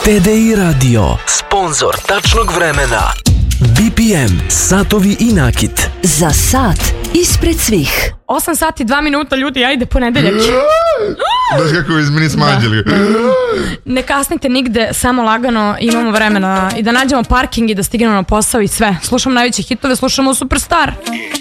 TDI Radio, sponsor tačnog vremena. BPM, satovi i nakit. Za sat ispred svih. 8 sati 2 minuta, ljudi, ajde ponedeljak. Znaš kako izmeni smađali. Ne kasnite nigde, samo lagano, imamo vremena i da nađemo parking i da stignemo na posao i sve. Slušamo najveće hitove, slušamo Superstar.